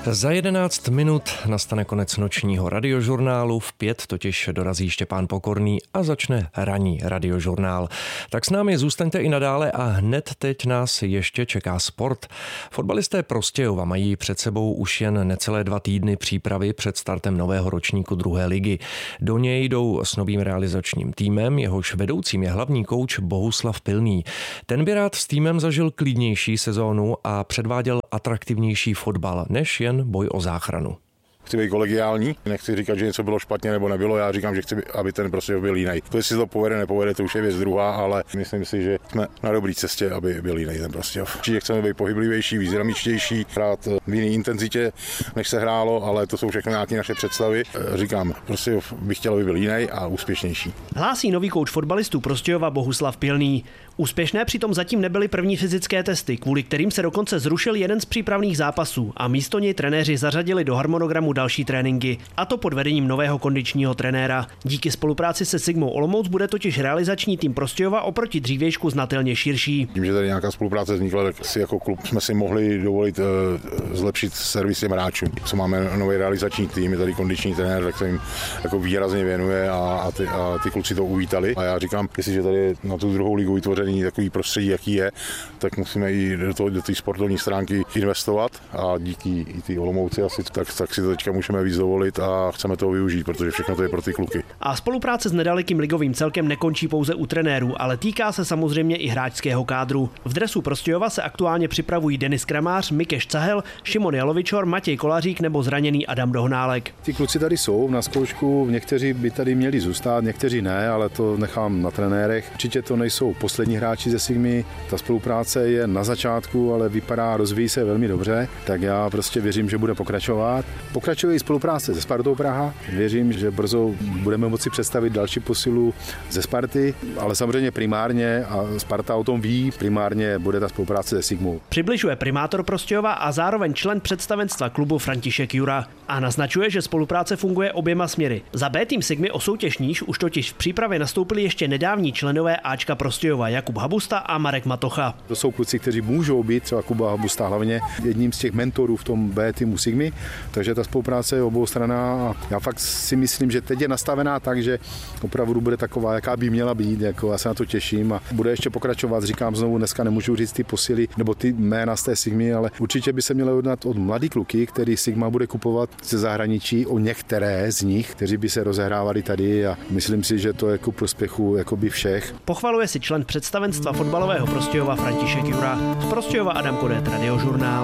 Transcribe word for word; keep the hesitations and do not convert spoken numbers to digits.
Za jedenáct minut nastane konec nočního radiožurnálu, v pět totiž dorazí Štěpán Pokorný a začne ranní radiožurnál. Tak s námi zůstaňte i nadále a hned teď nás ještě čeká sport. Fotbalisté Prostějova mají před sebou už jen necelé dva týdny přípravy před startem nového ročníku druhé ligy. Do něj jdou s novým realizačním týmem, jehož vedoucím je hlavní kouč Bohuslav Pilný. Ten by rád s týmem zažil klidnější sezónu a předváděl atraktivnější fotbal než jen boj o záchranu. Chci být kolegiální, nechci říkat, že něco bylo špatně nebo nebylo, já říkám, že chci, aby ten prostě byl jiný. Jestli se to povede, nepovede, to už je věc druhá, ale myslím si, že jsme na dobré cestě, aby byl jiný ten Prostějov. Určitě chceme být pohyblivější, víc dynamičtější, hrát v jiné intenzitě, než se hrálo, ale to jsou všechno nějaké naše představy. Říkám, Prostějov bych chtěl, aby byl jiný a úspěšnější. Hlásí nový kouč fotbalistů Prostějova Bohuslav Pilný. Úspěšné přitom zatím nebyly první fyzické testy, kvůli kterým se dokonce zrušil jeden z přípravných zápasů a místo něj trenéři zařadili do harmonogramu další tréninky, a to pod vedením nového kondičního trenéra. Díky spolupráci se Sigmou Olomouc bude totiž realizační tým Prostějova oproti dřívějšku znatelně širší. Tím, že tady nějaká spolupráce vznikla, tak si jako klub jsme si mohli dovolit uh, zlepšit servis těm hráčům. Co máme nový realizační tým, je tady kondiční trenér, tak se jim jako výrazně věnuje a, a, ty, a ty kluci to uvítali. A já říkám, jestliže tady na tu druhou ligu vytvořený takový prostředí, jaký je, tak musíme i do té do sportovní stránky investovat a díky i ty Olomouci asi tak, tak si to teďka můžeme víc dovolit a chceme toho využít, protože všechno to je pro ty kluky. A spolupráce s nedalekým ligovým celkem nekončí pouze u trenérů, ale týká se samozřejmě i hráčského kádru. V dresu Prostějova se aktuálně připravují Denis Kramář, Mikeš Cahel, Šimon Jalovičor, Matěj Kolařík nebo zraněný Adam Dohnálek. Ty kluci tady jsou na zkoušku, někteří by tady měli zůstat, někteří ne, ale to nechám na trenérech. Určitě to nejsou poslední hráči ze Sigmy, ta spolupráce je na začátku, ale vypadá, rozvíjí se velmi dobře, tak já prostě věřím, že bude pokračovat. Pokračuje i spolupráce se Spartou Praha, věřím, že brzo budeme moci představit další posilu ze Sparty, ale samozřejmě primárně, a Sparta o tom ví, primárně bude ta spolupráce se Sigmou. Přibližuje primátor Prostějova a zároveň člen představenstva klubu František Jura a naznačuje, že spolupráce funguje oběma směry. Za B tým Sigmy o soutěž níž už totiž v přípravě nastoupili ještě nedávní členové Ačka Prostějova Jakub Habusta a Marek Matocha. To jsou kluci, kteří můžou být, třeba Kuba Habusta hlavně, jedním z těch mentorů v tom B týmu Sigmy, takže ta spolupráce je obou straná a já fakt si myslím, že teď je nastavená tak, že opravdu bude taková, jaká by měla být, jako já se na to těším a bude ještě pokračovat. Říkám znovu, dneska nemůžu říct ty posily nebo ty jména z té Sigmy, ale určitě by se mělo jednat od mladý kluky, který Sigma bude kupovat ze zahraničí, o některé z nich, kteří by se rozehrávali tady a myslím si, že to je ku prospěchu jakoby všech. Pochvaluje si člen představenstva fotbalového Prostějova František Jura. Z Prostějova Adam Kodet, Radiožurnál.